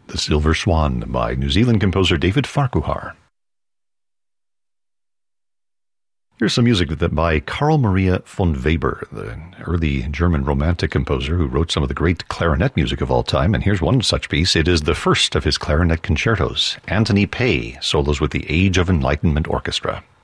The Silver Swan by New Zealand composer David Farquhar. Here's some music by Carl Maria von Weber, the early German romantic composer who wrote some of the great clarinet music of all time, and here's one such piece. It is the first of his clarinet concertos. Anthony Pay solos with the Age of Enlightenment Orchestra.